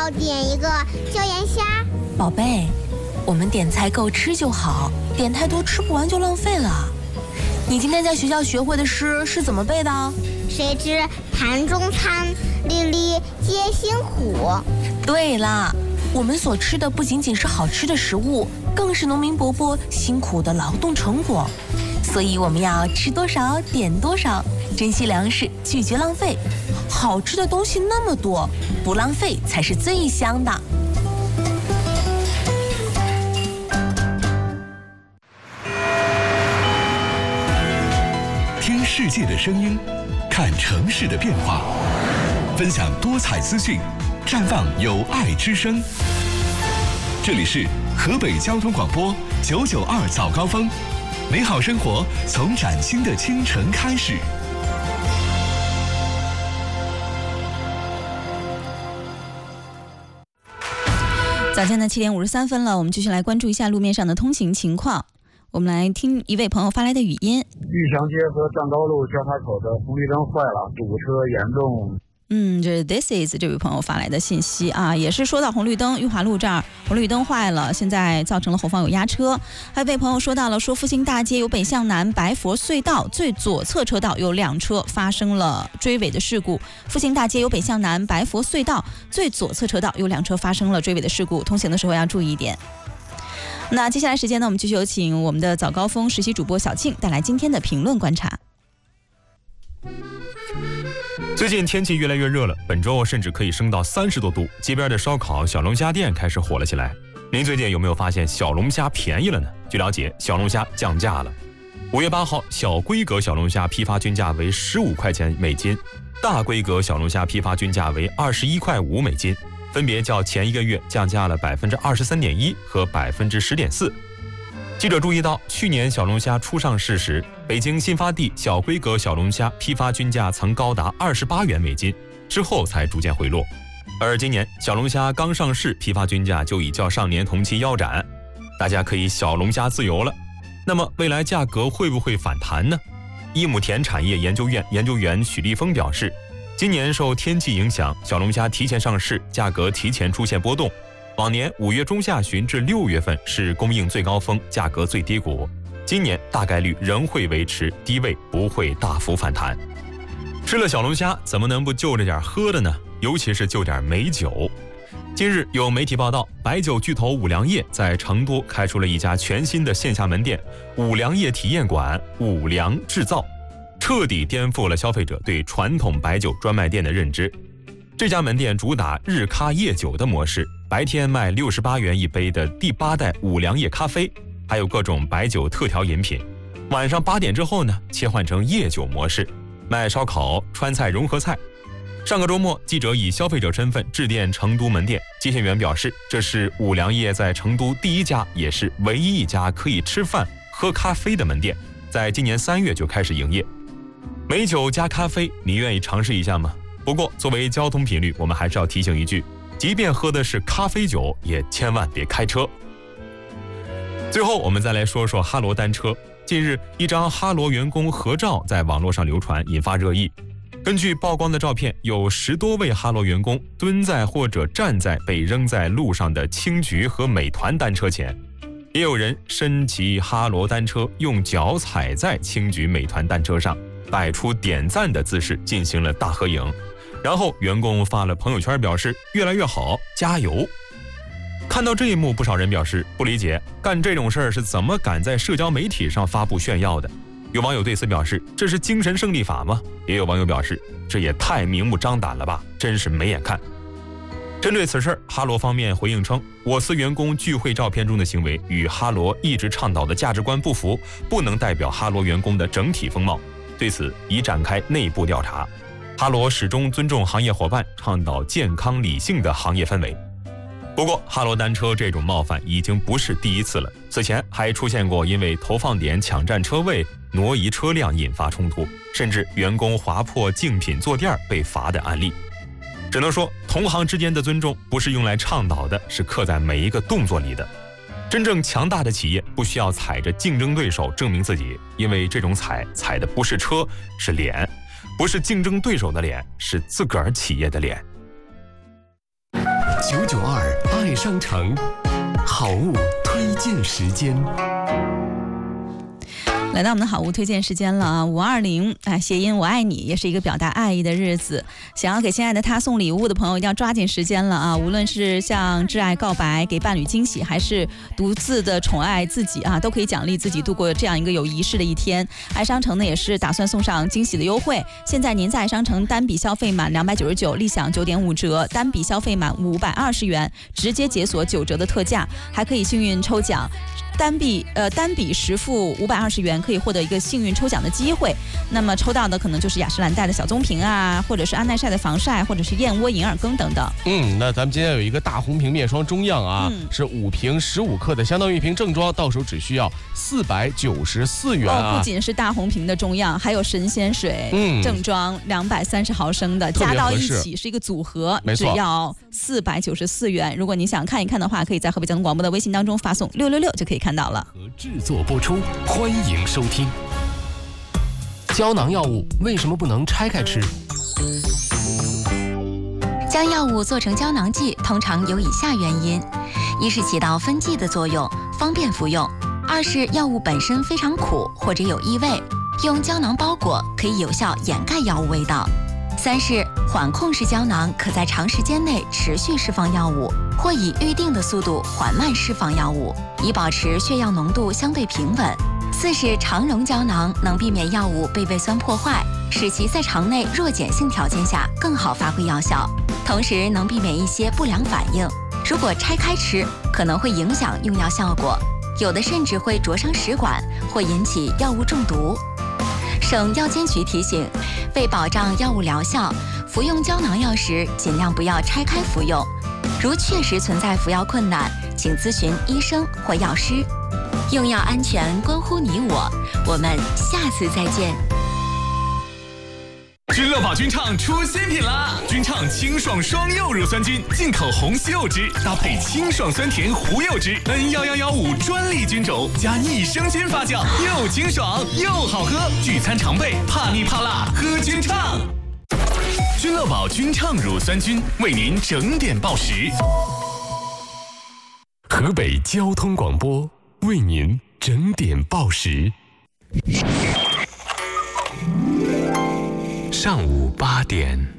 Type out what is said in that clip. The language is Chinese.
要点一个椒盐虾。 宝贝，我们点菜够吃就好，点太多吃不完就浪费了。你今天在学校学会的诗是怎么背的？ 谁知盘中餐，粒粒皆辛苦。 对啦，我们所吃的不仅仅是好吃的食物，更是农民伯伯辛苦的劳动成果。所以我们要吃多少点多少，珍惜粮食，拒绝浪费。好吃的东西那么多，不浪费才是最香的。 听世界的声音，看城市的变化，分享多彩资讯，绽放有爱之声。这里是河北交通广播992早高峰，美好生活从崭新的清晨开始。 早间的7点53分了，我们继续来关注一下路面上的通行情况。我们来听一位朋友发来的语音。 玉祥街和藏高路交叉口的红绿灯坏了，堵车严重。 这是 This is 这位朋友发来的信息啊，也是说到红绿灯，裕华路这儿红绿灯坏了，现在造成了后方有压车。还有位朋友说到了，说复兴大街由北向南白佛隧道最左侧车道有2车发生了追尾的事故。复兴大街由北向南白佛隧道最左侧车道有2车发生了追尾的事故，通行的时候要注意一点。那接下来时间呢，我们继续有请我们的早高峰实习主播小庆带来今天的评论观察。 最近天气越来越热了，本周甚至可以升到30多度，街边的烧烤、小龙虾店开始火了起来。您最近有没有发现小龙虾便宜了呢？据了解，小龙虾降价了。5月8号，小规格小龙虾批发均价为15块钱每斤，大规格小龙虾批发均价为21块5每斤，分别较前一个月降价了23.1%和10.4%。记者注意到，去年小龙虾初上市时，北京新发地小规格小龙虾批发均价曾高达28元每斤，之后才逐渐回落。而今年小龙虾刚上市，批发均价就已较上年同期腰斩，大家可以小龙虾自由了。那么未来价格会不会反弹呢？一亩田产业研究院研究员许立峰表示，今年受天气影响，小龙虾提前上市，价格提前出现波动。往年5月中下旬至6月份是供应最高峰，价格最低谷。今年大概率仍会维持低位，不会大幅反弹。吃了小龙虾，怎么能不就着点喝的呢？尤其是就点美酒。近日有媒体报道，白酒巨头五粮液在成都开出了一家全新的线下门店——五粮液体验馆五粮制造，彻底颠覆了消费者对传统白酒专卖店的认知。这家门店主打日咖夜酒的模式，白天卖68元一杯的第8代五粮液咖啡，还有各种白酒特调饮品。晚上8点之后呢，切换成夜酒模式，卖烧烤、川菜融合菜。上个周末，记者以消费者身份致电成都门店，接线员表示，这是五粮液在成都第一家，也是唯一一家可以吃饭喝咖啡的门店，在今年3月就开始营业。美酒加咖啡，你愿意尝试一下吗？不过作为交通频率，我们还是要提醒一句，即便喝的是咖啡酒，也千万别开车。最后我们再来说说哈罗单车。近日一张哈罗员工合照在网络上流传，引发热议。根据曝光的照片，有10多位哈罗员工蹲在或者站在被扔在路上的青桔和美团单车前，也有人身骑哈罗单车，用脚踩在青桔美团单车上，摆出点赞的姿势进行了大合影。然后员工发了朋友圈表示越来越好，加油。看到这一幕，不少人表示不理解，干这种事儿是怎么敢在社交媒体上发布炫耀的。有网友对此表示，这是精神胜利法吗？也有网友表示，这也太明目张胆了吧，真是没眼看。针对此事，哈罗方面回应称，我司员工聚会照片中的行为与哈罗一直倡导的价值观不符，不能代表哈罗员工的整体风貌，对此已展开内部调查。哈罗始终尊重行业伙伴，倡导健康理性的行业氛围。不过哈罗单车这种冒犯已经不是第一次了，此前还出现过因为投放点抢占车位、挪移车辆引发冲突，甚至员工划破竞品坐垫被罚的案例。只能说同行之间的尊重不是用来倡导的，是刻在每一个动作里的。真正强大的企业不需要踩着竞争对手证明自己，因为这种踩的不是车，是脸，不是竞争对手的脸，是自个儿企业的脸。 992爱商城好物推荐时间。 来到我们的好物推荐时间了啊！520，谐音我爱你，也是一个表达爱意的日子。想要给心爱的他送礼物的朋友，一定要抓紧时间了啊！无论是向挚爱告白、给伴侣惊喜，还是独自的宠爱自己啊，都可以奖励自己度过这样一个有仪式的一天。爱商城呢也是打算送上惊喜的优惠，现在您在爱商城单笔消费满299，立享9.5折；单笔消费满520元，直接解锁9折的特价，还可以幸运抽奖。单笔实付520元，可以获得一个幸运抽奖的机会。那么抽到的可能就是雅诗兰黛的小棕瓶啊，或者是安耐晒的防晒，或者是燕窝银耳羹等等。 那咱们今天有一个大红瓶面霜中样啊，是5瓶15克的，相当于一瓶正装，到手只需要494元啊。 不仅是大红瓶的中样，还有神仙水正装230毫升的，加到一起是一个组合，只要494元。如果你想看一看的话，可以在河北交通广播的微信当中发送666就可以看到了。 和制作播出，欢迎收听。胶囊药物为什么不能拆开吃？ 将药物做成胶囊剂，通常有以下原因：一是起到分剂的作用，方便服用；二是药物本身非常苦或者有异味，用胶囊包裹可以有效掩盖药物味道；三是缓控式胶囊可在长时间内持续释放药物，或以预定的速度缓慢释放药物，以保持血药浓度相对平稳；四是肠溶胶囊能避免药物被胃酸破坏，使其在肠内弱碱性条件下更好发挥药效，同时能避免一些不良反应。如果拆开吃，可能会影响用药效果，有的甚至会灼伤食管或引起药物中毒。省药监局提醒，为保障药物疗效，服用胶囊药时尽量不要拆开服用。如确实存在服药困难，请咨询医生或药师。用药安全关乎你我，我们下次再见。 君乐宝君畅出新品啦！君畅清爽双柚乳酸菌，进口红西柚汁搭配清爽酸甜胡柚汁，N11115专利菌种加益生菌发酵，又清爽又好喝。聚餐常备，怕腻怕辣，喝君畅。君乐宝君畅乳酸菌为您整点报时。 河北交通广播为您整点报时。上午8点。